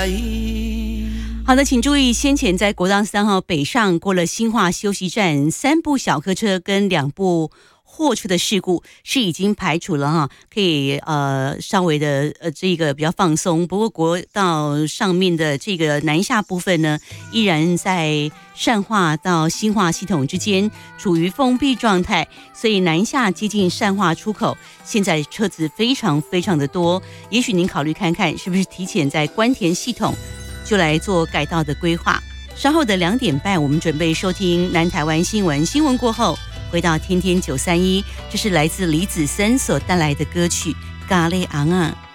好的，请注意，先前在国道3号北上过了新化休息站，3部小客车跟2部货车的事故是已经排除了哈，可以稍微的这个比较放松。不过国道上面的这个南下部分呢，依然在善化到新化系统之间处于封闭状态，所以南下接近善化出口，现在车子非常非常的多。也许您考虑看看，是不是提前在关田系统就来做改道的规划。稍后的2点半，我们准备收听南台湾新闻，新闻过后回到天天931，这是来自李子森所带来的歌曲《咖喱昂啊》。